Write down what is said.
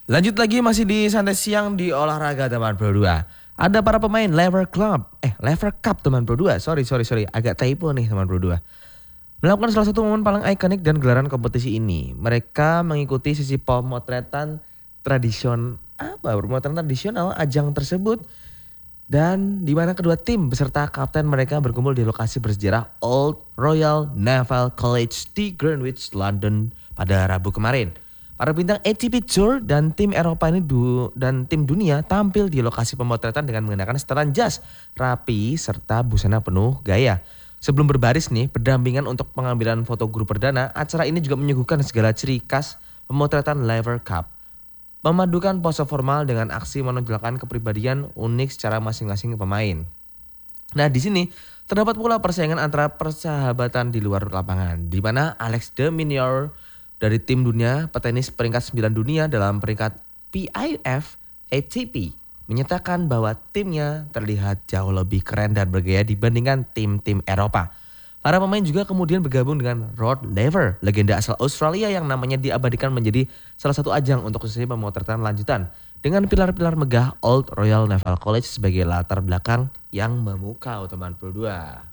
Lanjut lagi masih di santai siang di olahraga teman Pro 2. Ada para pemain Lever Cup teman Pro 2. Sorry, agak typo nih teman Pro 2. Melakukan salah satu momen paling ikonik dan gelaran kompetisi ini. Mereka mengikuti sesi pemotretan tradisional ajang tersebut, dan di mana kedua tim beserta kapten mereka berkumpul di lokasi bersejarah Old Royal Naval College di Greenwich, London pada Rabu kemarin. Para bintang ATP Tour dan tim Eropa dan tim dunia tampil di lokasi pemotretan dengan mengenakan setelan jas rapi serta busana penuh gaya. Sebelum berbaris nih, berdampingan untuk pengambilan foto grup perdana, acara ini juga menyuguhkan segala ciri khas pemotretan Lever Cup. Memadukan pose formal dengan aksi menonjolkan kepribadian unik secara masing-masing pemain. Nah, di sini terdapat pula persaingan antara persahabatan di luar lapangan, di mana Alex de Minaur dari tim dunia petenis peringkat 9 dunia dalam peringkat PIF ATP menyatakan bahwa timnya terlihat jauh lebih keren dan bergaya dibandingkan tim-tim Eropa. Para pemain juga kemudian bergabung dengan Rod Laver, legenda asal Australia yang namanya diabadikan menjadi salah satu ajang untuk sesi pemotretan lanjutan dengan pilar-pilar megah Old Royal Naval College sebagai latar belakang yang memukau teman Pro 2.